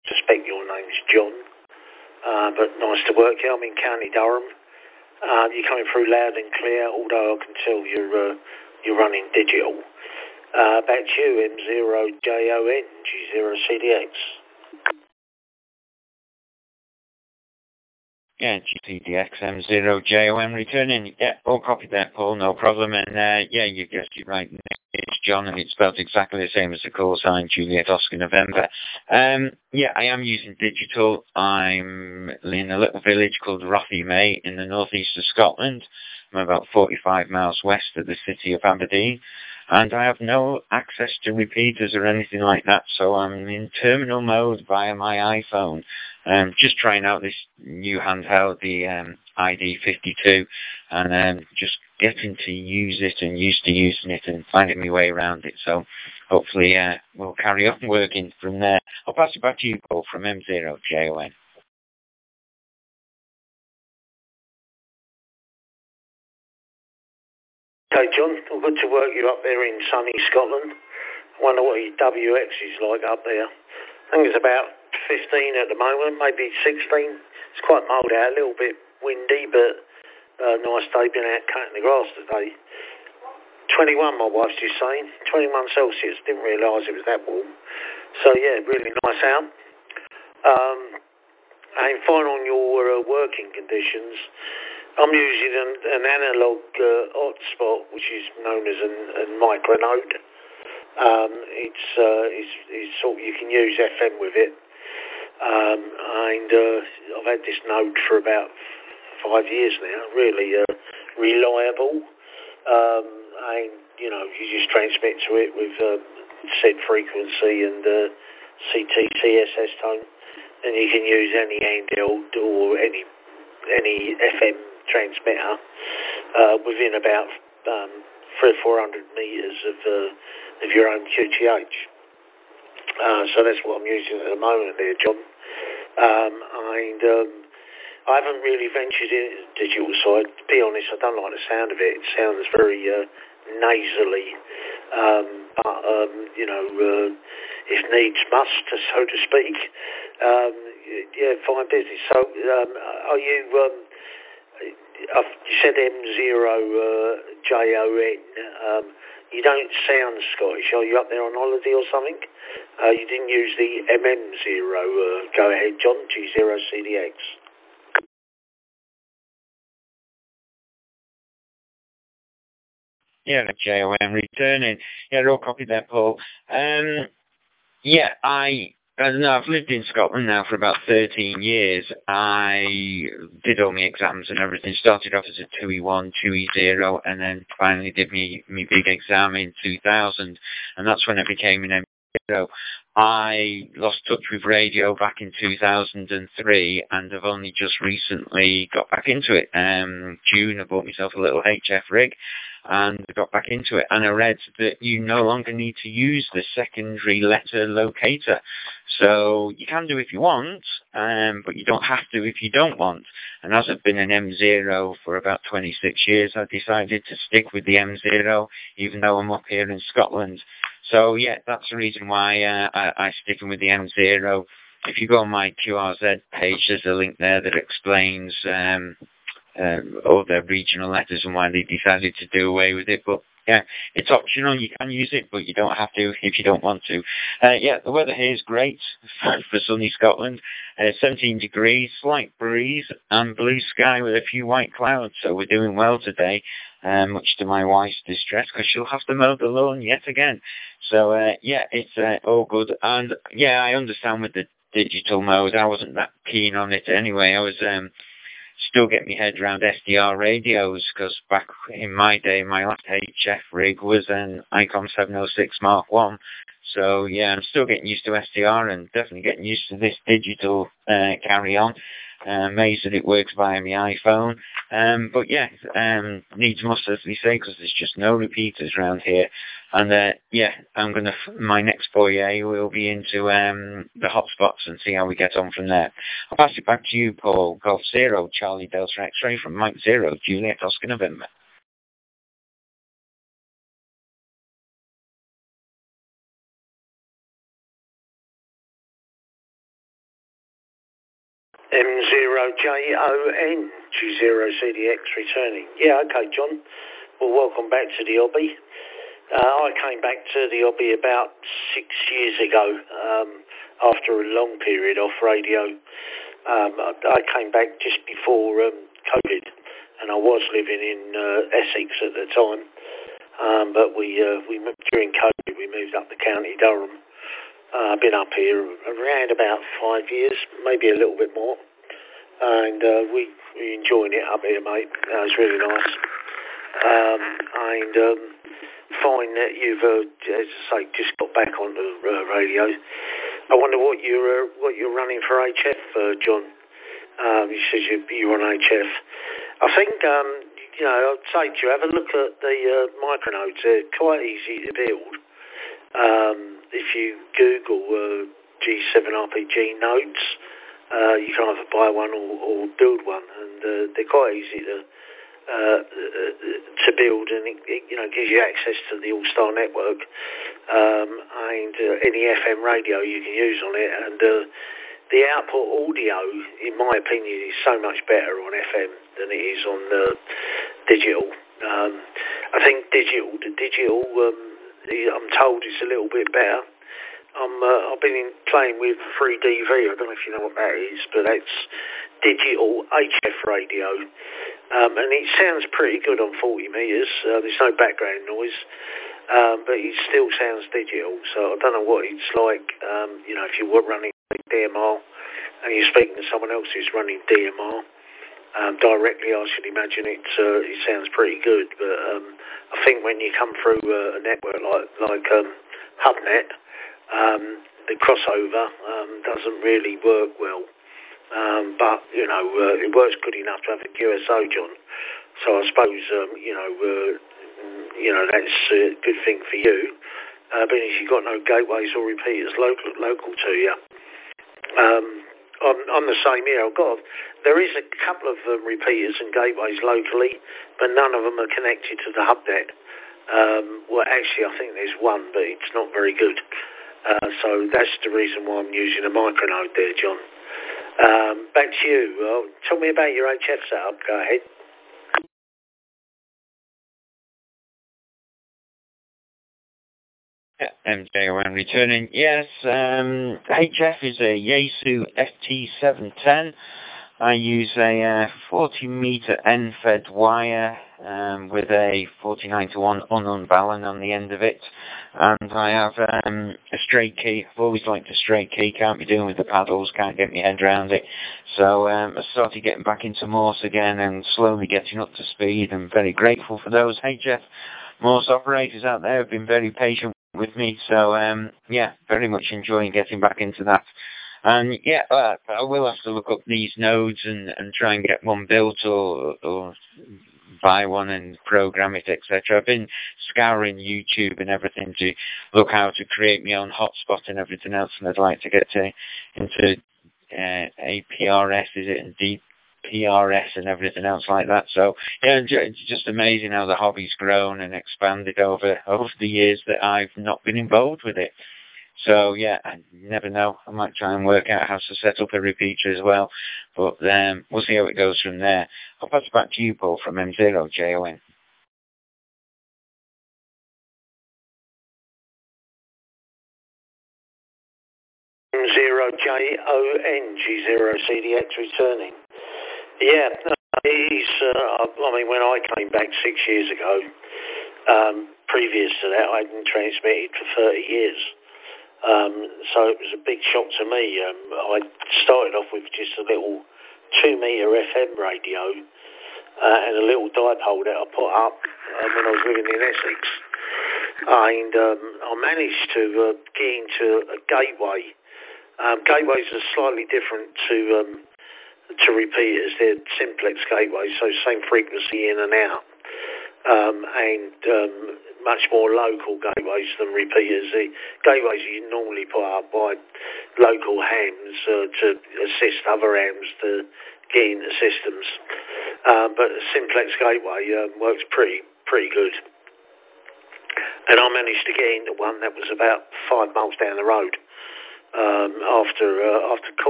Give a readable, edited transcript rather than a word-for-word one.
suspect your name's John, but nice to work here. I'm in County Durham. You're coming through loud and clear, although I can tell you're running digital. Back to you, M0JON, G0CDX. Yeah, GCDX M0JOM returning. Yeah, all copy that, Paul, no problem. And yeah, you guessed it right. It's John, and it's spelled exactly the same as the call sign, Juliet Oscar November. Yeah, I am using digital. I'm in a little village called Rothiemay in the northeast of Scotland. I'm about 45 miles west of the city of Aberdeen. And I have no access to repeaters or anything like that, so I'm in terminal mode via my iPhone. Just trying out this new handheld, the ID52, and just getting to use it and used to using it and finding my way around it. So hopefully we'll carry on working from there. I'll pass it back to you, Paul, from M0JON. Okay, John, good to work you up there in sunny Scotland. I wonder what your WX is like up there. I think it's about 15 at the moment, maybe 16. It's quite mild out, a little bit windy, but nice day, been out cutting the grass today. 21, my wife's just saying. 21 Celsius, didn't realise it was that warm. So yeah, really nice out. And fine on your working conditions. I'm using an analog hotspot, which is known as a micronode. It's sort of, you can use FM with it, and I've had this node for about 5 years now. Really reliable, and you know, you just transmit to it with set frequency and CT/CSS tone, and you can use any handheld or any FM transmitter within about 300 or 400 meters of your own QTH. So that's what I'm using at the moment there, John. And I haven't really ventured into the digital side. To be honest, I don't like the sound of it. It sounds very nasally. But you know, if needs must, so to speak. Yeah, fine business. So are you? You said M0JON. You don't sound Scottish. Are you up there on holiday or something? You didn't use the MM0. Go ahead, John. G0CDX. Yeah, JOM returning. Yeah, all copy that, Paul. Yeah, I don't know, I've lived in Scotland now for about 13 years. I did all my exams and everything. Started off as a 2E1, 2E0, and then finally did my big exam in 2000. And that's when I became an M0. I lost touch with radio back in 2003, and I've only just recently got back into it. June, I bought myself a little HF rig, and I got back into it, and I read that you no longer need to use the secondary letter locator. So you can do if you want, but you don't have to if you don't want. And as I've been an M0 for about 26 years, I decided to stick with the M0, even though I'm up here in Scotland. So yeah, that's the reason why I'm sticking with the M0. If you go on my QRZ page, there's a link there that explains all their regional letters and why they decided to do away with it. But yeah, it's optional. You can use it, but you don't have to if you don't want to. Yeah, the weather here is great for sunny Scotland. 17 degrees, slight breeze, and blue sky with a few white clouds. So we're doing well today, much to my wife's distress, because she'll have to mow the lawn yet again. So yeah, it's all good. And yeah, I understand with the digital mode, I wasn't that keen on it anyway. I was still get my head around SDR radios, because back in my day, my last HF rig was an ICOM 706 Mark 1. So yeah, I'm still getting used to SDR and definitely getting used to this digital carry-on. Amazed that it works via my iPhone. But yeah, needs must, as we say, because there's just no repeaters around here. And yeah, my next foray will be into the hotspots and see how we get on from there. I'll pass it back to you, Paul. Golf 0, Charlie Delta X-Ray from Mike 0, Juliet Oscar November. M0JON, G0CDX returning. Yeah, okay, John. Well, welcome back to the hobby. I came back to the hobby about 6 years ago, after a long period off radio. I came back just before COVID, and I was living in Essex at the time. But we during COVID, we moved up to County Durham. I've been up here around about 5 years, maybe a little bit more. And we enjoying it up here, mate. It's really nice. Find that you've, as I say, just got back onto radio. I wonder what you're running for HF, John. You said you're on HF. I think, I'd say to you, have a look at the micronodes. They're quite easy to build. If you Google G7RPG nodes, you can either buy one or build one, and they're quite easy to build, and it gives you access to the All-Star network, and any FM radio you can use on it, and the output audio, in my opinion, is so much better on FM than it is on digital. I think the digital, I'm told, is a little bit better. I've been playing with 3DV. I don't know if you know what that is, but that's digital HF radio, and it sounds pretty good on 40 metres. There's no background noise, but it still sounds digital. So I don't know what it's like. If you were running DMR and you're speaking to someone else who's running DMR directly, I should imagine it sounds pretty good. But I think when you come through a network like HubNet, the crossover doesn't really work well. But it works good enough to have a QSO, John. So I suppose that's a good thing for you. But if you've got no gateways or repeaters local to you, I'm the same here. There is a couple of repeaters and gateways locally, but none of them are connected to the HubNet. Well, actually, I think there's one, but it's not very good. So that's the reason why I'm using a micronode there, John. Back to you. Tell me about your HF setup. Go ahead. MJON returning. Yes, HF is a Yaesu FT710. I use a 40-meter end-fed wire with a 49-to-1 unbalance on the end of it, and I have a straight key. I've always liked a straight key. Can't be doing with the paddles. Can't get my head around it. So I started getting back into Morse again and slowly getting up to speed. I'm very grateful for those HF Morse operators out there. Have been very patient with me. So very much enjoying getting back into that. And I will have to look up these nodes and try and get one built or buy one and program it, etc. I've been scouring YouTube and everything to look how to create my own hotspot and everything else, and I'd like to get into APRS, is it, and DPRS and everything else like that. So it's just amazing how the hobby's grown and expanded over the years that I've not been involved with it. So I never know. I might try and work out how to set up a repeater as well. But we'll see how it goes from there. I'll pass it back to you, Paul, from M0JON. M0JON, G0CDX returning. Yeah, when I came back 6 years ago, previous to that, I hadn't transmitted for 30 years. So it was a big shock to me. I started off with just a little 2-meter FM radio and a little dipole that I put up when I was living in Essex. And I managed to get into a gateway. Gateways are slightly different to repeaters. They're simplex gateways, so same frequency in and out. Much more local gateways than repeaters. The gateways you normally put up by local hams to assist other hams to get into systems. But a simplex gateway works pretty good. And I managed to get into one that was about 5 miles down the road after